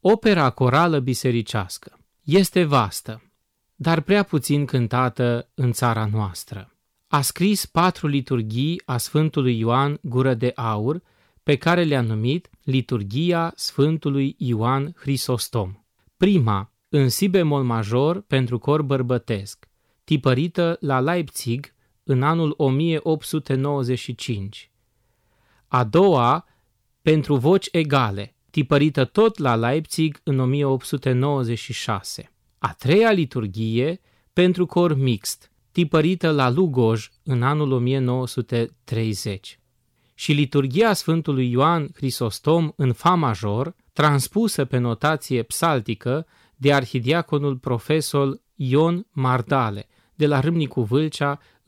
Opera corală bisericească este vastă, dar prea puțin cântată în țara noastră. A scris 4 liturghii a Sfântului Ioan Gură de Aur, pe care le-a numit Liturghia Sfântului Ioan Hristostom. Prima, în si bemol major pentru cor bărbătesc, tipărită la Leipzig în anul 1895. A doua, pentru voci egale, tipărită tot la Leipzig în 1896. A treia liturghie, pentru cor mixt, tipărită la Lugoj în anul 1930. Și liturghia Sfântului Ioan Hristostom în fa major, transpusă pe notație psaltică de arhidiaconul profesor Ion Mardale, de la Râmnicu Vâlcea,